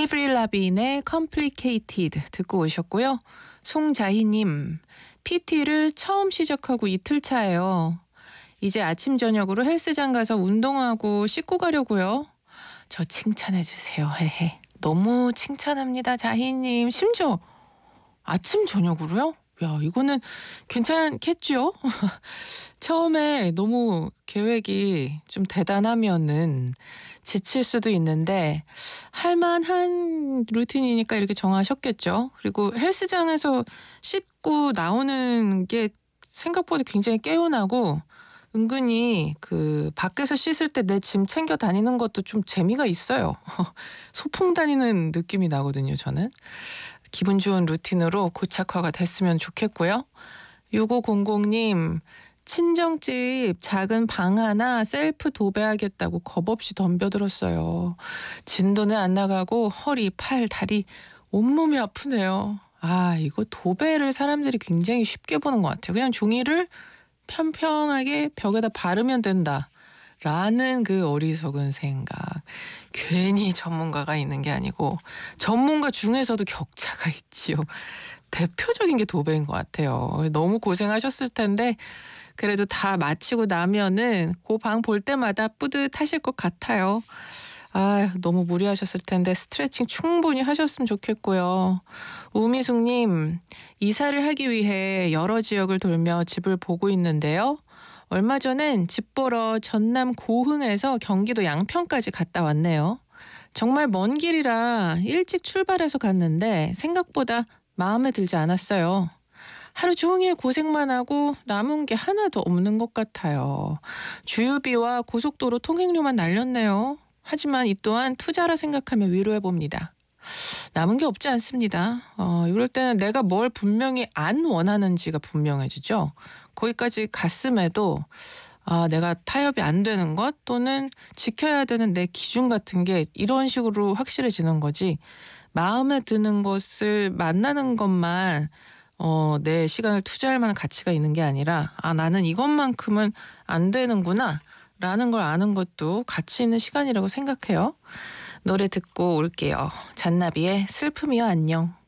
에이브릴 라빈의 Complicated 듣고 오셨고요. 송자희님, PT를 처음 시작하고 이틀 차예요. 이제 아침 저녁으로 헬스장 가서 운동하고 씻고 가려고요. 저 칭찬해 주세요. 헤헤. 너무 칭찬합니다, 자희님. 심지어 아침 저녁으로요? 야, 이거는 괜찮겠죠? 처음에 너무 계획이 좀 대단하면은 지칠 수도 있는데 할만한 루틴이니까 이렇게 정하셨겠죠. 그리고 헬스장에서 씻고 나오는 게 생각보다 굉장히 개운하고 은근히 그 밖에서 씻을 때 내 짐 챙겨 다니는 것도 좀 재미가 있어요. 소풍 다니는 느낌이 나거든요, 저는. 기분 좋은 루틴으로 고착화가 됐으면 좋겠고요. 6500님, 친정집 작은 방 하나 셀프 도배하겠다고 겁없이 덤벼들었어요. 진도는 안 나가고 허리, 팔, 다리 온몸이 아프네요. 아, 이거 도배를 사람들이 굉장히 쉽게 보는 것 같아요. 그냥 종이를 평평하게 벽에다 바르면 된다. 라는 그 어리석은 생각. 괜히 전문가가 있는 게 아니고 전문가 중에서도 격차가 있지요. 대표적인 게 도배인 것 같아요. 너무 고생하셨을 텐데 그래도 다 마치고 나면은 그 방 볼 때마다 뿌듯하실 것 같아요. 아, 너무 무리하셨을 텐데 스트레칭 충분히 하셨으면 좋겠고요. 우미숙님, 이사를 하기 위해 여러 지역을 돌며 집을 보고 있는데요. 얼마 전엔 집 보러 전남 고흥에서 경기도 양평까지 갔다 왔네요. 정말 먼 길이라 일찍 출발해서 갔는데 생각보다 마음에 들지 않았어요. 하루 종일 고생만 하고 남은 게 하나도 없는 것 같아요. 주유비와 고속도로 통행료만 날렸네요. 하지만 이 또한 투자라 생각하며 위로해봅니다. 남은 게 없지 않습니다. 이럴 때는 내가 뭘 분명히 안 원하는지가 분명해지죠. 거기까지 갔음에도 내가 타협이 안 되는 것 또는 지켜야 되는 내 기준 같은 게 이런 식으로 확실해지는 거지. 마음에 드는 것을 만나는 것만 내 시간을 투자할 만한 가치가 있는 게 아니라 나는 이것만큼은 안 되는구나 라는 걸 아는 것도 가치 있는 시간이라고 생각해요. 노래 듣고 올게요. 잔나비의 슬픔이여 안녕.